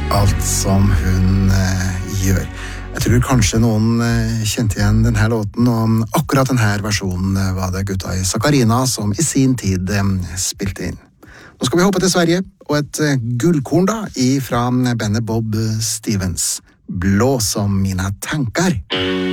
Alt som hun gjør. Jeg tror kanskje noen kjente igjen denne låten, og akkurat denne versjonen var det gutta i Sakarina som i sin tid spilte inn. Nå skal vi hoppe til Sverige, og et gullkorn da, fra bandet Bob Stevens. Blå som mina tankar.